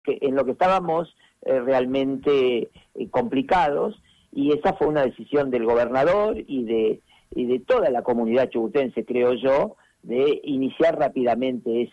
en lo que estábamos realmente complicados, y esa fue una decisión del gobernador y de toda la comunidad chubutense, creo yo, de iniciar rápidamente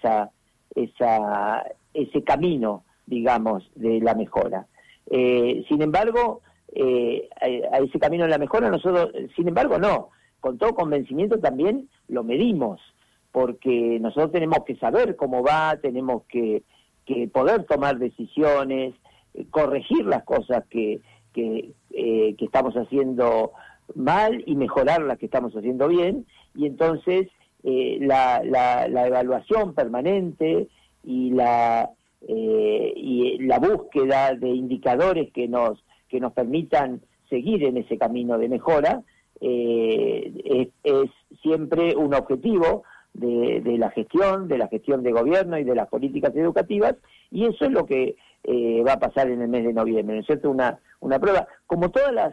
ese camino, digamos, de la mejora. Sin embargo, a ese camino de la mejora nosotros, sin embargo, no, con todo convencimiento también lo medimos, porque nosotros tenemos que saber cómo va, tenemos que poder tomar decisiones, corregir las cosas que estamos haciendo mal y mejorar las que estamos haciendo bien, y entonces la evaluación permanente y la búsqueda de indicadores que nos permitan seguir en ese camino de mejora es siempre un objetivo de la gestión de gobierno y de las políticas educativas, y eso es lo que va a pasar en el mes de noviembre, ¿no es cierto? Una prueba, como todas las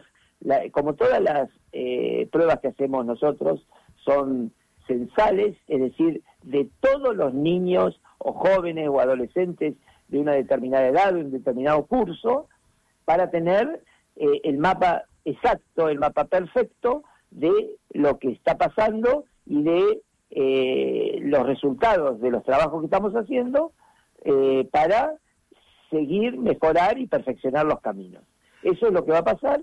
pruebas que hacemos nosotros, son censales, es decir, de todos los niños o jóvenes o adolescentes de una determinada edad o un determinado curso, para tener el mapa exacto, el mapa perfecto de lo que está pasando y de los resultados de los trabajos que estamos haciendo para seguir, mejorar y perfeccionar los caminos. Eso es lo que va a pasar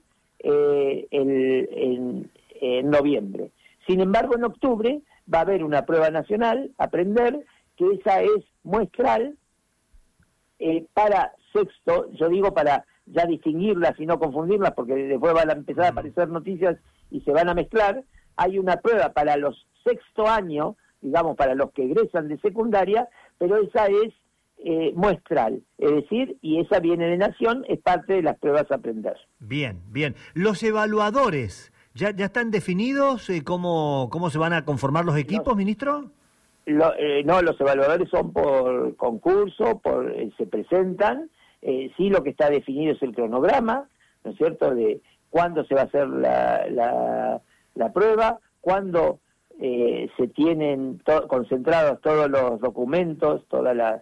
en noviembre. Sin embargo, en octubre va a haber una prueba nacional, Aprender, que esa es muestral para sexto, yo digo para ya distinguirlas y no confundirlas, porque después van a empezar a aparecer noticias y se van a mezclar. Hay una prueba para los sexto año, digamos, para los que egresan de secundaria, pero esa es muestral, es decir, y esa viene de Nación, es parte de las pruebas Aprender. Bien, bien. Los evaluadores, ¿ya están definidos cómo se van a conformar los equipos, ministro? No, los evaluadores son por concurso, se presentan, sí, lo que está definido es el cronograma, ¿no es cierto?, de cuándo se va a hacer la prueba, cuándo se tienen concentrados todos los documentos, toda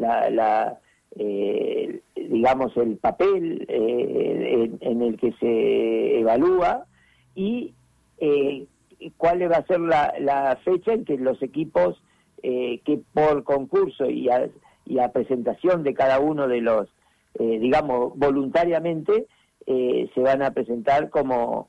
digamos, el papel en el que se evalúa, y cuál va a ser la fecha en que los equipos que por concurso y a presentación de cada uno de los, digamos, voluntariamente, se van a presentar como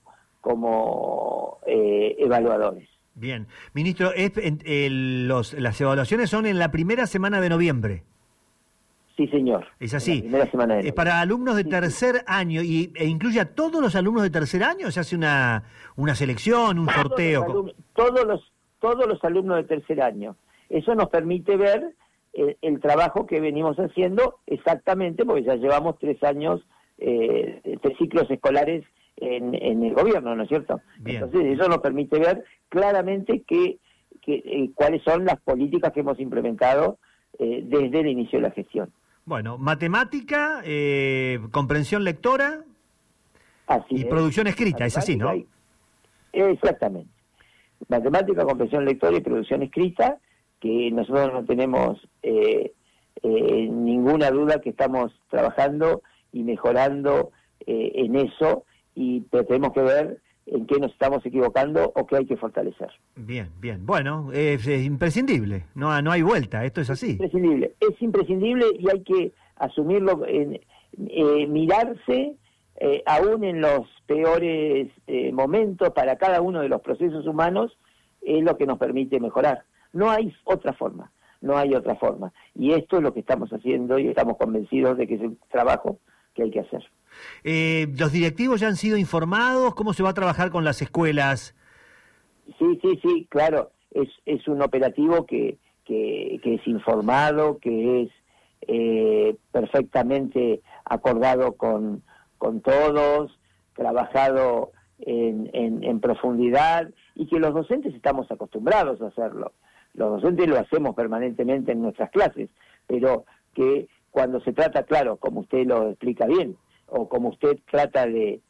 evaluadores. Bien. Ministro, las evaluaciones son en la primera semana de noviembre. Sí, señor. Es así. La primera semana de noviembre. Para alumnos de tercer año, e incluye a todos los alumnos de tercer año, se hace una selección, un sorteo. Todos los alumnos de tercer año. Eso nos permite ver el trabajo que venimos haciendo exactamente, porque ya llevamos 3 años, 3 ciclos escolares en el gobierno, ¿no es cierto? Bien. Entonces eso nos permite ver claramente cuáles son las políticas que hemos implementado desde el inicio de la gestión. Bueno, matemática, comprensión lectora y producción escrita, es así, ¿no? Exactamente. Matemática, comprensión lectora y producción escrita, que nosotros no tenemos ninguna duda que estamos trabajando y mejorando en eso, pero tenemos que ver en qué nos estamos equivocando o qué hay que fortalecer. Bien, bien. Bueno, es imprescindible, no hay vuelta, esto es así. Es imprescindible y hay que asumirlo, mirarse aún en los peores momentos para cada uno de los procesos humanos, es lo que nos permite mejorar. No hay otra forma. Y esto es lo que estamos haciendo y estamos convencidos de que es el trabajo que hay que hacer. ¿Los directivos ya han sido informados? ¿Cómo se va a trabajar con las escuelas? Sí, claro. Es un operativo que es informado, que es perfectamente acordado con todos, trabajado en profundidad, y que los docentes estamos acostumbrados a hacerlo. Los docentes lo hacemos permanentemente en nuestras clases, pero que cuando se trata, claro, como usted lo explica bien, o como usted trata de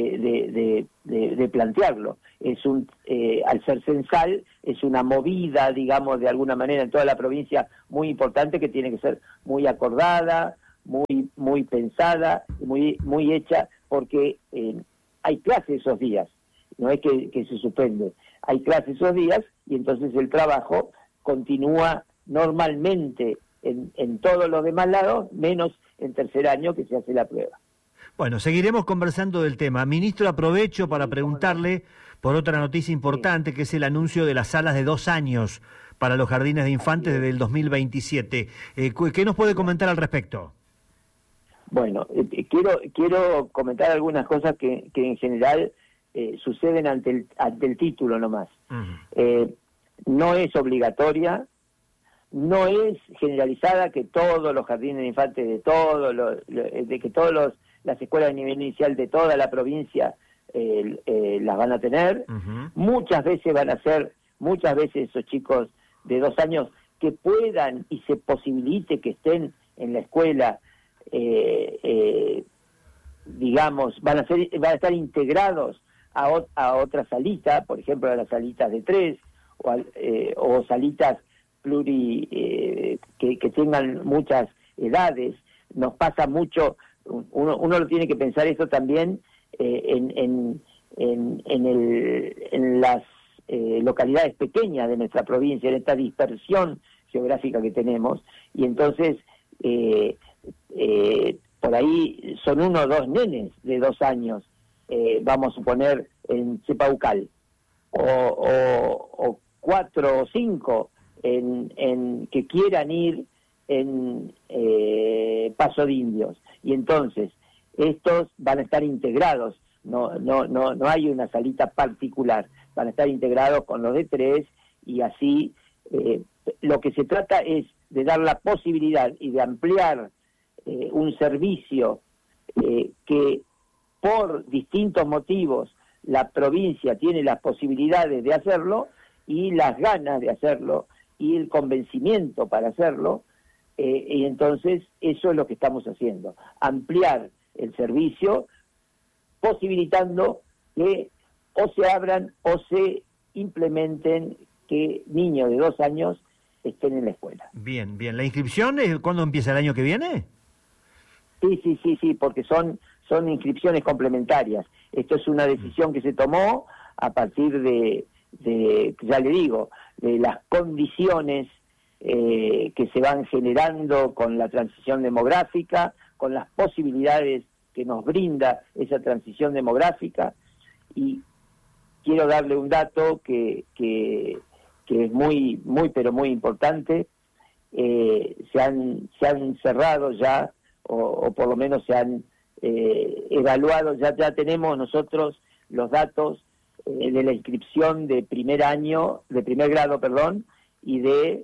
plantearlo, al ser censal, es una movida, digamos, de alguna manera en toda la provincia muy importante, que tiene que ser muy acordada, muy pensada, muy hecha, porque hay clases esos días, no es que se suspende, hay clases esos días y entonces el trabajo continúa normalmente en todos los demás lados, menos en tercer año que se hace la prueba. Bueno, seguiremos conversando del tema. Ministro, aprovecho para preguntarle por otra noticia importante, que es el anuncio de las salas de 2 años para los jardines de infantes desde el 2027. ¿Qué nos puede comentar al respecto? Bueno, quiero comentar algunas cosas que en general suceden ante el título nomás. No es obligatoria, no es generalizada que todos los jardines de infantes de que todas las escuelas de nivel inicial de toda la provincia las van a tener. Muchas veces esos chicos de 2 años que puedan y se posibilite que estén en la escuela, digamos, van a estar integrados a otra salita, por ejemplo a las salitas de 3 o salitas que tengan muchas edades. Nos pasa mucho, uno lo tiene que pensar esto también en las localidades pequeñas de nuestra provincia, en esta dispersión geográfica que tenemos, y entonces por ahí son 1 o 2 nenes de 2 años, vamos a suponer en Cepaucal, o 4 o 5 que quieran ir en Paso de Indios, y entonces estos van a estar integrados, no hay una salita particular, van a estar integrados con los de 3, y así lo que se trata es de dar la posibilidad y de ampliar un servicio que por distintos motivos la provincia tiene las posibilidades de hacerlo y las ganas de hacerlo y el convencimiento para hacerlo, y entonces eso es lo que estamos haciendo, ampliar el servicio, posibilitando que o se abran o se implementen que niños de 2 años estén en la escuela. Bien. ¿La inscripción cuándo empieza, el año que viene? Sí, porque son inscripciones complementarias. Esto es una decisión que se tomó a partir de ya le digo, de las condiciones que se van generando con la transición demográfica, con las posibilidades que nos brinda esa transición demográfica. Y quiero darle un dato que es muy pero muy importante. Se han cerrado ya, o por lo menos se han evaluado, ya tenemos nosotros los datos de la inscripción de primer grado, y de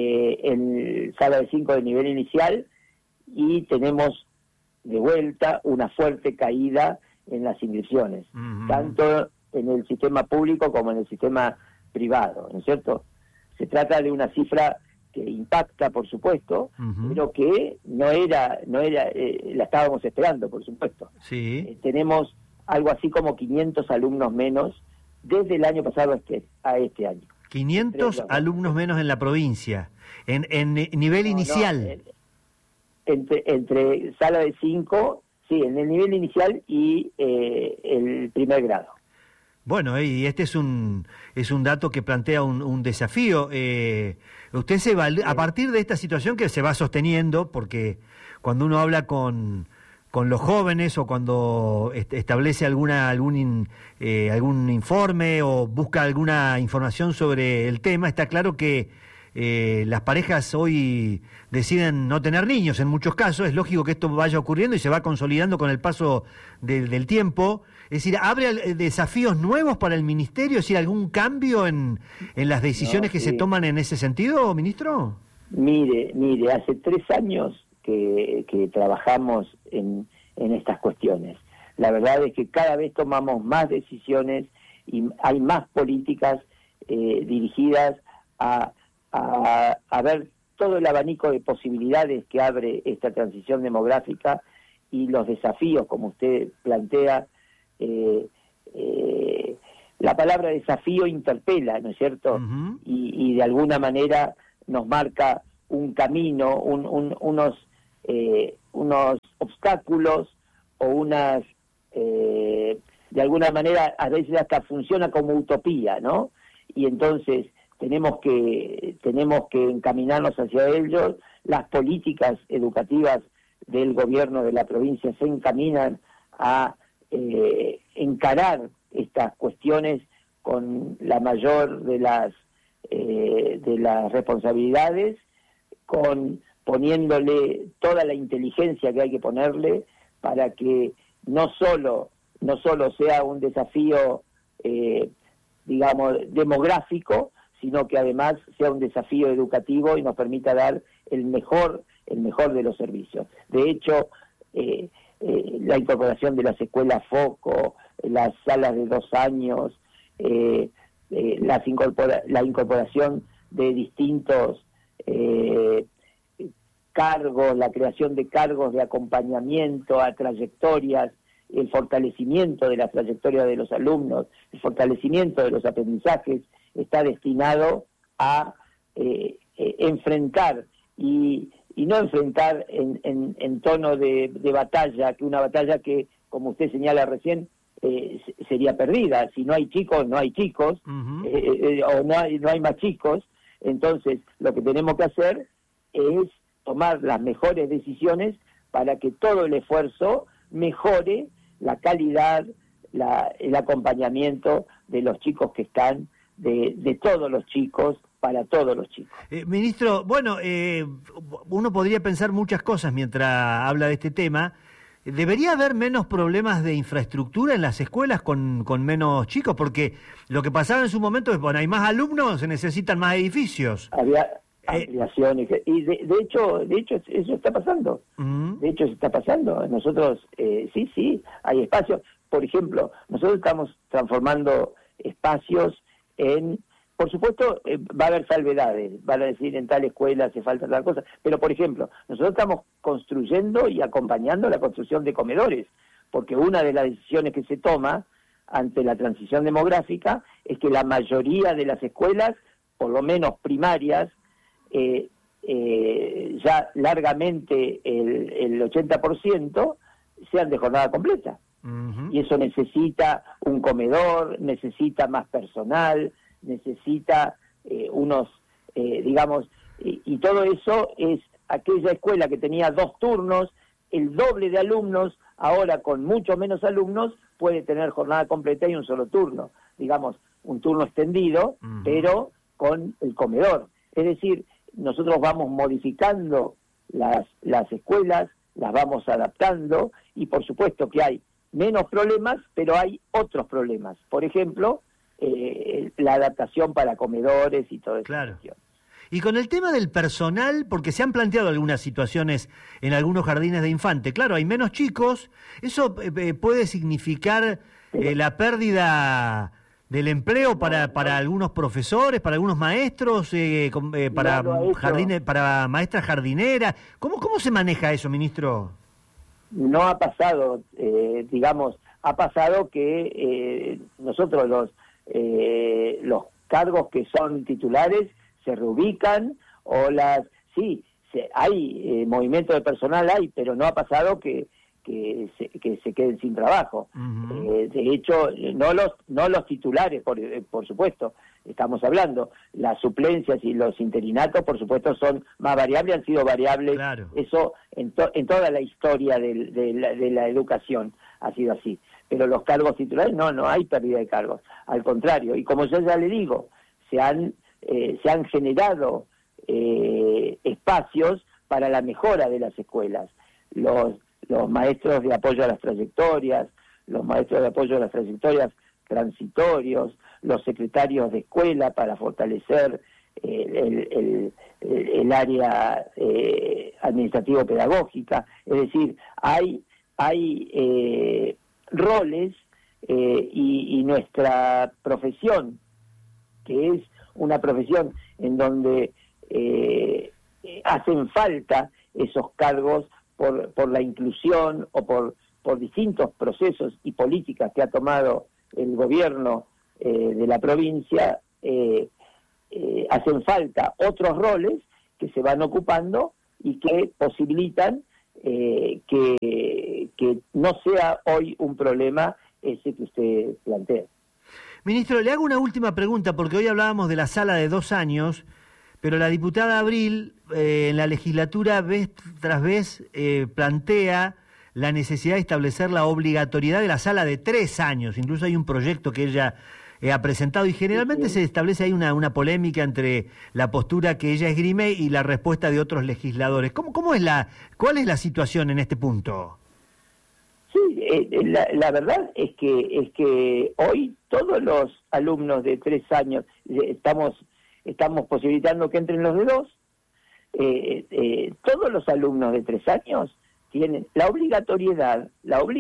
en sala de 5 de nivel inicial, y tenemos de vuelta una fuerte caída en las inscripciones, tanto en el sistema público como en el sistema privado, ¿no es cierto? Se trata de una cifra que impacta, por supuesto, pero que no era la estábamos esperando, por supuesto. Sí. Tenemos algo así como 500 alumnos menos desde el año pasado a este año. 500 alumnos menos en la provincia, en nivel inicial. Entre sala de 5, sí, en el nivel inicial y el primer grado. Bueno, y este es un dato que plantea un desafío. Usted a partir de esta situación que se va sosteniendo, porque cuando uno habla con los jóvenes o cuando establece algún informe o busca alguna información sobre el tema, está claro que las parejas hoy deciden no tener niños en muchos casos. Es lógico que esto vaya ocurriendo y se va consolidando con el paso del tiempo. Es decir, ¿abre desafíos nuevos para el ministerio? ¿Es decir, algún cambio en las decisiones que se toman en ese sentido, ministro? Mire, hace 3 años que trabajamos en estas cuestiones. La verdad es que cada vez tomamos más decisiones y hay más políticas dirigidas a ver todo el abanico de posibilidades que abre esta transición demográfica y los desafíos, como usted plantea. La palabra desafío interpela, ¿no es cierto? Y de alguna manera nos marca un camino, unos unos obstáculos o unas, de alguna manera, a veces hasta funciona como utopía, ¿no? Y entonces tenemos que encaminarnos hacia ellos. Las políticas educativas del gobierno de la provincia se encaminan a encarar estas cuestiones con la mayor de las responsabilidades, poniéndole toda la inteligencia que hay que ponerle para que no solo sea un desafío, digamos, demográfico, sino que además sea un desafío educativo y nos permita dar el mejor de los servicios. De hecho, la incorporación de las escuelas foco, las salas de 2 años, la incorporación de distintos cargos, la creación de cargos de acompañamiento a trayectorias, el fortalecimiento de la trayectoria de los alumnos, el fortalecimiento de los aprendizajes, está destinado a enfrentar y no enfrentar en tono de batalla, que una batalla que, como usted señala recién, sería perdida. Si no hay chicos, no hay chicos, o no hay más chicos. Entonces, lo que tenemos que hacer es tomar las mejores decisiones para que todo el esfuerzo mejore la calidad, el acompañamiento de los chicos que están, de todos los chicos, para todos los chicos. Ministro, bueno, uno podría pensar muchas cosas mientras habla de este tema. ¿Debería haber menos problemas de infraestructura en las escuelas con menos chicos? Porque lo que pasaba en su momento es, bueno, hay más alumnos, se necesitan más edificios. Había ampliaciones, y de hecho eso está pasando. De hecho, se está pasando. Nosotros, sí, hay espacios. Por ejemplo, nosotros estamos transformando espacios en... Por supuesto, va a haber salvedades, van a decir en tal escuela hace falta tal cosa, pero por ejemplo, nosotros estamos construyendo y acompañando la construcción de comedores, porque una de las decisiones que se toma ante la transición demográfica es que la mayoría de las escuelas, por lo menos primarias, ya largamente el 80% sean de jornada completa. Y eso necesita un comedor, necesita más personal, necesita digamos, y todo eso es aquella escuela que tenía 2 turnos, el doble de alumnos, ahora con mucho menos alumnos puede tener jornada completa y un solo turno, digamos, un turno extendido, pero con el comedor. Es decir, nosotros vamos modificando las escuelas, las vamos adaptando, y por supuesto que hay menos problemas, pero hay otros problemas. Por ejemplo, la adaptación para comedores y todo eso. Claro. Y con el tema del personal, porque se han planteado algunas situaciones en algunos jardines de infante. Claro, hay menos chicos, eso puede significar la pérdida del empleo para algunos profesores, para algunos maestros, para jardines, para maestras jardineras. ¿Cómo se maneja eso, ministro? No ha pasado, digamos, ha pasado que nosotros los cargos que son titulares se reubican, o hay movimiento de personal, pero no ha pasado que se queden sin trabajo. De hecho, no los titulares, por supuesto, estamos hablando. Las suplencias y los interinatos, por supuesto, son más variables, han sido variables. Claro. Eso en toda la historia de la educación ha sido así. Pero los cargos titulares, no hay pérdida de cargos. Al contrario, y como yo ya le digo, se han generado espacios para la mejora de las escuelas. Los maestros de apoyo a las trayectorias, los maestros de apoyo a las trayectorias transitorios, los secretarios de escuela para fortalecer el área administrativo-pedagógica. Es decir, hay roles y nuestra profesión, que es una profesión en donde hacen falta esos cargos por la inclusión o por distintos procesos y políticas que ha tomado el gobierno de la provincia, hacen falta otros roles que se van ocupando y que posibilitan que no sea hoy un problema ese que usted plantea. Ministro, le hago una última pregunta, porque hoy hablábamos de la sala de 2 años, pero la diputada Abril en la legislatura vez tras vez plantea la necesidad de establecer la obligatoriedad de la sala de 3 años. Incluso hay un proyecto que ella ha presentado y generalmente se establece ahí una polémica entre la postura que ella esgrime y la respuesta de otros legisladores. ¿Cuál es la situación en este punto? Sí, la verdad es que hoy todos los alumnos de 3 años, estamos posibilitando que entren los de 2, todos los alumnos de 3 años tienen la obligatoriedad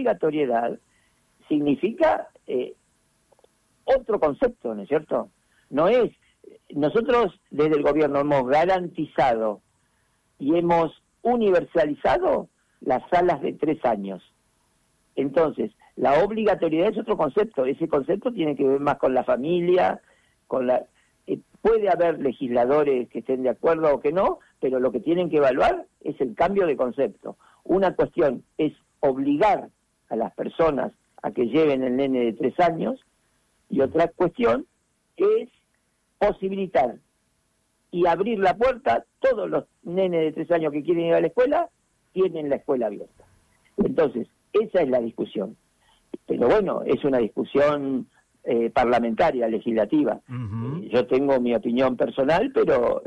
significa otro concepto, ¿no es cierto? Nosotros desde el gobierno hemos garantizado y hemos universalizado las salas de 3 años. Entonces, la obligatoriedad es otro concepto. Ese concepto tiene que ver más con la familia, puede haber legisladores que estén de acuerdo o que no, pero lo que tienen que evaluar es el cambio de concepto. Una cuestión es obligar a las personas a que lleven el nene de 3 años, y otra cuestión es posibilitar y abrir la puerta. Todos los nenes de 3 años que quieren ir a la escuela tienen la escuela abierta. Entonces, esa es la discusión. Pero bueno, es una discusión parlamentaria, legislativa. Uh-huh. Yo tengo mi opinión personal, pero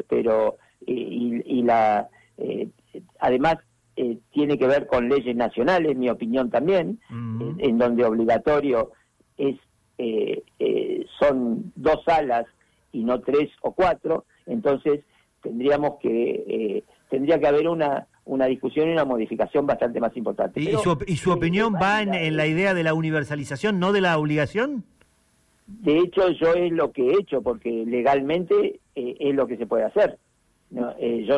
además tiene que ver con leyes nacionales, mi opinión también, uh-huh. En donde obligatorio son 2 salas y no 3 o 4. Entonces tendría que haber una discusión y una modificación bastante más importante. ¿Y su opinión va en la idea de la universalización, no de la obligación? De hecho, yo es lo que he hecho, porque legalmente es lo que se puede hacer. Yo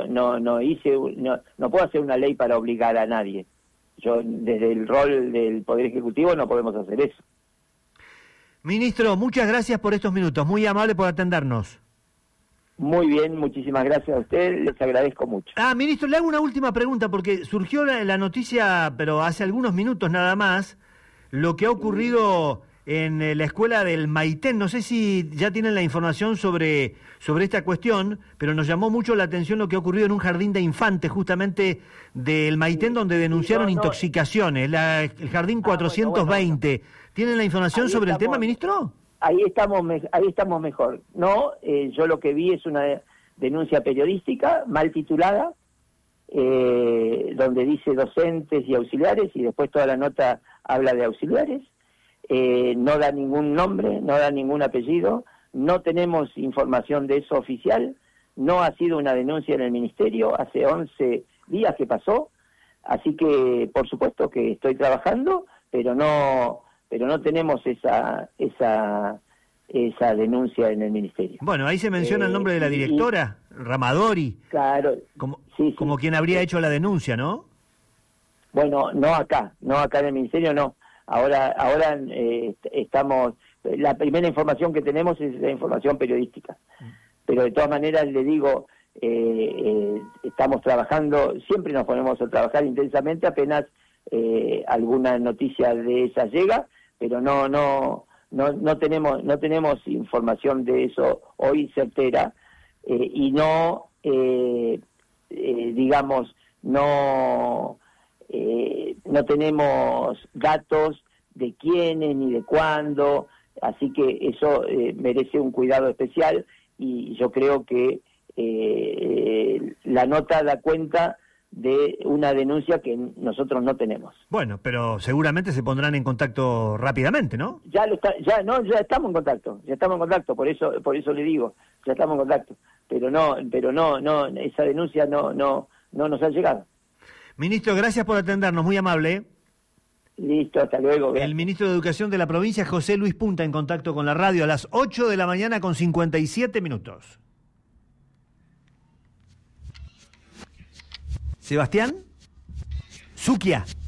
no puedo hacer una ley para obligar a nadie. Yo, desde el rol del Poder Ejecutivo, no podemos hacer eso. Ministro, muchas gracias por estos minutos, muy amable por atendernos. Muy bien, muchísimas gracias a usted, les agradezco mucho. Ministro, le hago una última pregunta, porque surgió la noticia, pero hace algunos minutos nada más, lo que ha ocurrido en la escuela del Maitén. No sé si ya tienen la información sobre esta cuestión, pero nos llamó mucho la atención lo que ha ocurrido en un jardín de infantes, justamente del Maitén, donde denunciaron intoxicaciones, el jardín 420. Bueno. ¿Tienen la información sobre el tema, ministro? Ahí estamos mejor. No, yo lo que vi es una denuncia periodística mal titulada, donde dice docentes y auxiliares, y después toda la nota habla de auxiliares. No da ningún nombre, no da ningún apellido, no tenemos información de eso oficial, no ha sido una denuncia en el ministerio, hace 11 días que pasó, así que por supuesto que estoy trabajando, pero no tenemos esa denuncia en el ministerio. Bueno, ahí se menciona el nombre de la directora, Ramadori, claro, como quien habría hecho la denuncia, ¿no? Bueno, no acá en el ministerio no. Ahora estamos, la primera información que tenemos es la información periodística, pero de todas maneras le digo, estamos trabajando, siempre nos ponemos a trabajar intensamente apenas alguna noticia de esa llega, pero no tenemos información de eso hoy certera, y no tenemos datos de quiénes ni de cuándo, así que eso merece un cuidado especial, y yo creo que la nota da cuenta de una denuncia que nosotros no tenemos. Bueno, pero seguramente se pondrán en contacto rápidamente, ¿no? Ya estamos en contacto, por eso le digo, ya estamos en contacto, pero no, esa denuncia no nos ha llegado. Ministro, gracias por atendernos, muy amable. Listo, hasta luego. Gracias. El ministro de Educación de la provincia, José Luis Punta, en contacto con la radio a las 8 de la mañana con 57 minutos. Sebastián Suquia.